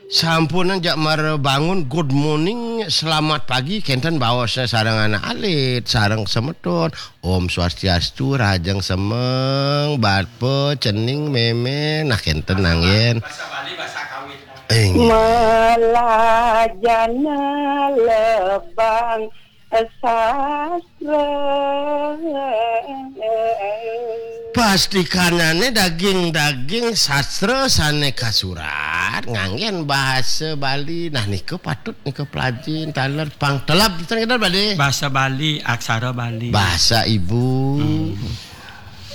Sampunan jak mar bangun good morning selamat pagi kenten baosna sareng anak alit sareng semeton Om Swastiastu rajang semeng batpe cening meme nah kenten nangyen bahasa Bali bahasa kawin melajana lebang sastra pastikanane daging sastra sane kasurat nganggen bahasa Bali nah niko patut niko pelajin taler pangtelap kita bade bahasa Bali aksara Bali bahasa ibu